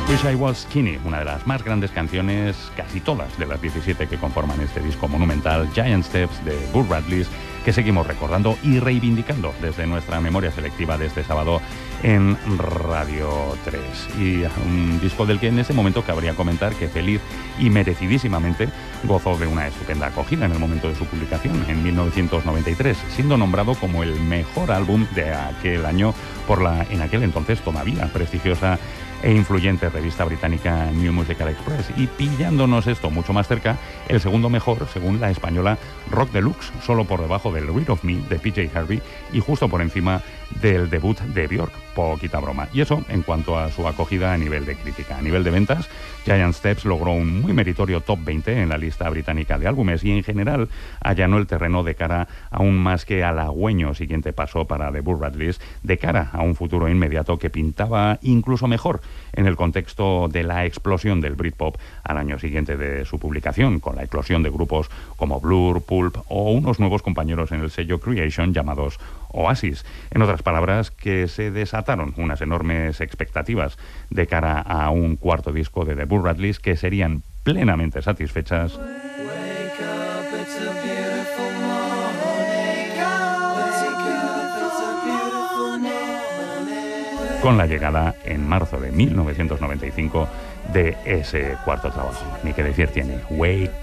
Wish I Was Skinny, una de las más grandes canciones, casi todas de las 17 que conforman este disco monumental, Giant Steps de Burt Bradley, que seguimos recordando y reivindicando desde nuestra memoria selectiva de este sábado en Radio 3. Y un disco del que en ese momento cabría comentar que feliz y merecidísimamente gozó de una estupenda acogida en el momento de su publicación, en 1993, siendo nombrado como el mejor álbum de aquel año por la, en aquel entonces todavía prestigiosa e influyente revista británica New Musical Express, y pillándonos esto mucho más cerca, el segundo mejor según la española Rock Deluxe, solo por debajo del Rid of Me de PJ Harvey y justo por encima del debut de Björk, poquita broma. Y eso en cuanto a su acogida a nivel de crítica. A nivel de ventas, Giant Steps logró un muy meritorio top 20 en la lista británica de álbumes y en general allanó el terreno de cara a un más que halagüeño siguiente paso para The Burt Bradleys, de cara a un futuro inmediato que pintaba incluso mejor en el contexto de la explosión del Britpop al año siguiente de su publicación, con la eclosión de grupos como Blur, Pulp o unos nuevos compañeros en el sello Creation llamados Oasis. En otras palabras, que se desataron unas enormes expectativas de cara a un cuarto disco de The Burt Bradleys que serían plenamente satisfechas con la llegada en marzo de 1995 de ese cuarto trabajo. Ni que decir tiene, Wake